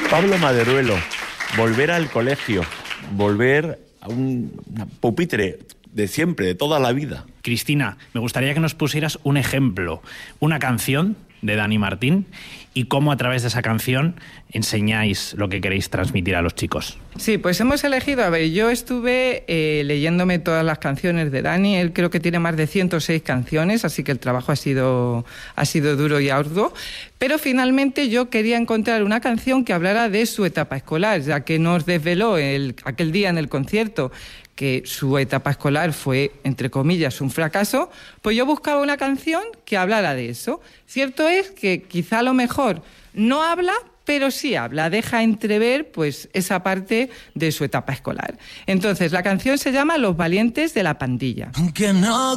Pablo Maderuelo, volver al colegio, volver a un pupitre de siempre, de toda la vida. Cristina, me gustaría que nos pusieras un ejemplo, una canción de Dani Martín y cómo a través de esa canción enseñáis lo que queréis transmitir a los chicos. Sí, pues hemos elegido, yo estuve leyéndome todas las canciones de Dani, él creo que tiene más de 106 canciones, así que el trabajo ha sido duro y arduo, pero finalmente yo quería encontrar una canción que hablara de su etapa escolar, ya que nos desveló aquel día en el concierto que su etapa escolar fue, entre comillas, un fracaso, pues yo buscaba una canción que hablara de eso. Cierto es que quizá a lo mejor no habla, pero sí habla, deja entrever pues esa parte de su etapa escolar. Entonces, la canción se llama Los valientes de la pandilla. Aunque no